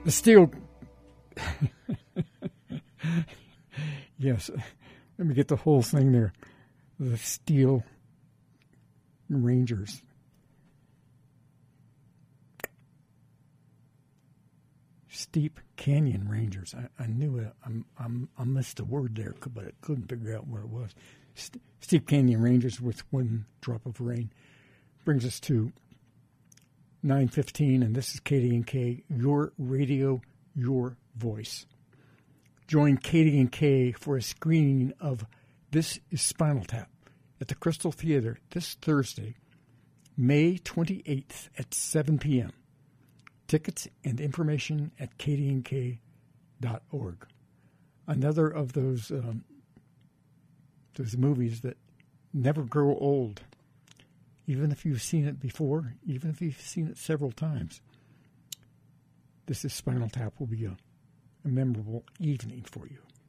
The Steel... Yes, let me get the whole thing there. The Steel Rangers. Steep Canyon Rangers. I knew it. I missed a word there, but I couldn't figure out where it was. Steep Canyon Rangers with One Drop of Rain brings us to 9:15, and this is Katie and Kay, your radio, your voice. Join Katie and Kay for a screening of This is Spinal Tap at the Crystal Theater this Thursday, May 28th at 7 p.m. Tickets and information at katieandkay.org. Another of those movies that never grow old, even if you've seen it before, even if you've seen it several times. This is Spinal Tap will be a memorable evening for you.